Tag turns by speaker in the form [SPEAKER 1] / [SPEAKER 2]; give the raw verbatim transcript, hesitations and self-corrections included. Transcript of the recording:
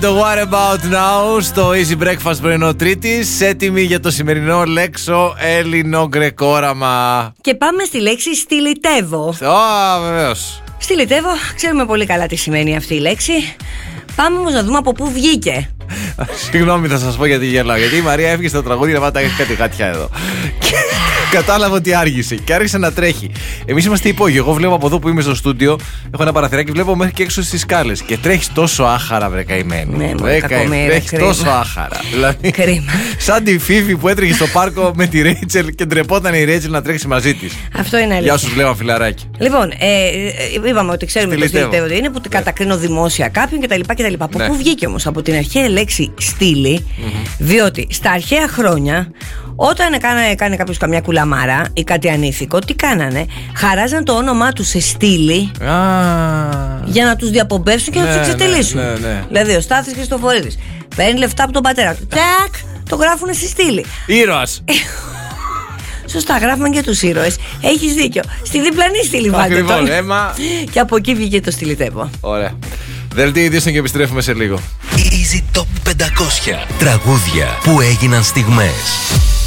[SPEAKER 1] Το What About Now στο Easy Breakfast πρωινό Τρίτης. Έτοιμοι για το σημερινό λέξο ελληνογκρεκόραμα.
[SPEAKER 2] Και πάμε στη λέξη στυλιτεύω.
[SPEAKER 1] Α, βεβαίως.
[SPEAKER 2] Στυλιτεύω, ξέρουμε πολύ καλά τι σημαίνει αυτή η λέξη. Πάμε όμως να δούμε από πού βγήκε.
[SPEAKER 1] Συγγνώμη, θα σας πω γιατί γελάω. Γιατί η Μαρία έφυγε στο τραγούδι να πάτα έχει κάτι γάτια εδώ. Κατάλαβα ότι άργησε και άρχισε να τρέχει. Εμείς είμαστε υπόγειοι. Εγώ βλέπω από εδώ που είμαι στο στούντιο, έχω ένα παραθυράκι, βλέπω μέχρι και έξω στις σκάλες. Και τρέχει τόσο άχαρα, βρε καημένη.
[SPEAKER 2] Ναι, βρε καημένη.
[SPEAKER 1] Τρέχει τόσο άχαρα. Δηλαδή,
[SPEAKER 2] κρίμα.
[SPEAKER 1] Σαν τη Φίβη που έτρεχε στο πάρκο με τη Ρέιτσελ και ντρεπόταν η Ρέιτσελ να τρέξει μαζί της.
[SPEAKER 2] Αυτό είναι αλήθεια.
[SPEAKER 1] Για όσους βλέπαν φιλαράκι.
[SPEAKER 2] Λοιπόν, ε, είπαμε ότι ξέρουμε το στυλιτεύω ότι είναι, που κατακρίνω δημόσια κάποιον κτλ. κτλ. Από
[SPEAKER 1] Ναι.
[SPEAKER 2] πού βγήκε όμως? Από την αρχαία λέξη στήλη, mm-hmm. διότι στα αρχαία χρόνια, όταν έκανε, έκανε κάποιος καμιά κουλαμάρα ή κάτι ανήθικο, τι κάνανε? Χαράζαν το όνομά τους σε στήλη
[SPEAKER 1] Ah.
[SPEAKER 2] για να τους διαπομπεύσουν και να
[SPEAKER 1] Ναι,
[SPEAKER 2] τους εξετελίσουν.
[SPEAKER 1] ναι, ναι, ναι.
[SPEAKER 2] Δηλαδή, ο Στάθης Χριστοφορίδης παίρνει λεφτά από τον πατέρα του. Τάκ! Το γράφουνε στη στήλη.
[SPEAKER 1] Ήρωας.
[SPEAKER 2] Σωστά, γράφουμε και τους ήρωες. Έχεις δίκιο. Στη διπλανή στήλη βάλτε
[SPEAKER 1] Ακριβώς,
[SPEAKER 2] τον.
[SPEAKER 1] αίμα.
[SPEAKER 2] Και από εκεί βγήκε το στυλιτεύω.
[SPEAKER 1] Ωραία. Δελτίο ειδήσεων και επιστρέφουμε σε λίγο.
[SPEAKER 3] Easy Top πεντακόσια. Τραγούδια που έγιναν στιγμές.